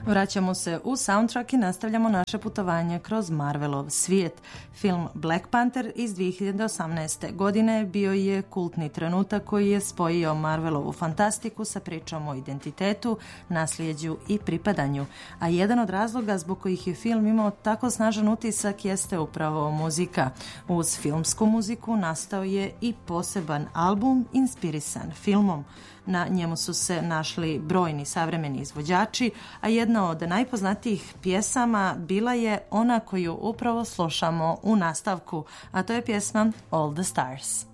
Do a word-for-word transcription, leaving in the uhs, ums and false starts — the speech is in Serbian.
Vraćamo se u soundtrack i nastavljamo naše putovanje kroz Marvelov svijet. Film Black Panther iz dvije hiljade osamnaeste. godine bio je kultni trenutak koji je spojio Marvelovu fantastiku sa pričom o identitetu, nasljeđu i pripadanju. A jedan od razloga zbog kojih je film imao tako snažan utisak jeste upravo muzika. Uz filmsku muziku nastao je i poseban album inspirisan filmom. Na njemu su se našli brojni savremeni izvođači, a jedna od najpoznatijih pjesama bila je ona koju upravo slušamo u nastavku, a to je pjesma All the Stars.